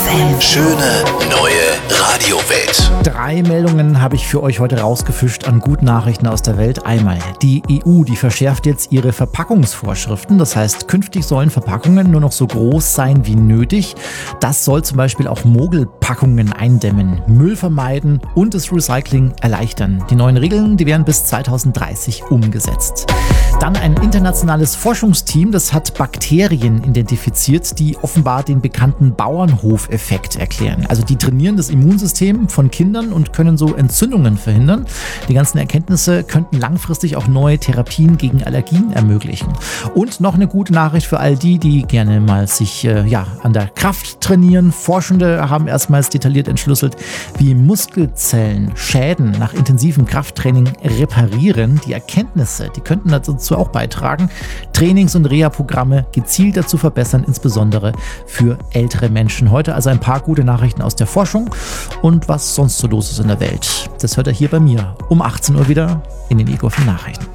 FM. Schöne neue Radiowelt. 3 Meldungen habe ich für euch heute rausgefischt an guten Nachrichten aus der Welt. Einmal, die EU, die verschärft jetzt ihre Verpackungsvorschriften. Das heißt, künftig sollen Verpackungen nur noch so groß sein wie nötig. Das soll zum Beispiel auch Mogelpackungen eindämmen, Müll vermeiden und das Recycling erleichtern. Die neuen Regeln, die werden bis 2030 umgesetzt. Dann ein internationales Forschungsteam, das hat Bakterien identifiziert, die offenbar den bekannten Bauernhofeffekt erklären. Also die trainieren das Immunsystem von Kindern und können so Entzündungen verhindern. Die ganzen Erkenntnisse könnten langfristig auch neue Therapien gegen Allergien ermöglichen. Und noch eine gute Nachricht für all die, die gerne mal sich an der Kraft trainieren. Forschende haben erstmals detailliert entschlüsselt, wie Muskelzellen Schäden nach intensivem Krafttraining reparieren. Die Erkenntnisse, die könnten dazu auch beitragen, Trainings- und Reha-Programme gezielter zu verbessern, insbesondere für ältere Menschen. Heute also ein paar gute Nachrichten aus der Forschung und was sonst so los ist in der Welt. Das hört ihr hier bei mir um 18 Uhr wieder in den E-Golf Nachrichten.